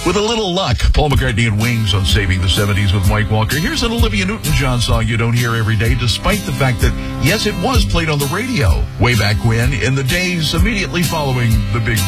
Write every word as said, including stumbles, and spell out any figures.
With a little luck, Paul McCartney and Wings on Saving the seventies with Mike Walker. Here's an Olivia Newton-John song you don't hear every day, despite the fact that, yes, it was played on the radio way back when, in the days immediately following the big